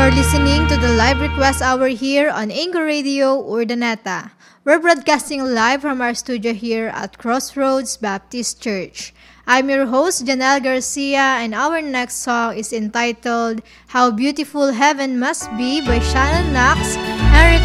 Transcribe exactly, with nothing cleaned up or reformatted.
You're listening to the live request hour here on Anchor Radio Urdaneta. We're broadcasting live from our studio here at Crossroads Baptist Church. I'm your host, Janelle Garcia, and our next song is entitled How Beautiful Heaven Must Be by Shannon Knox, Henry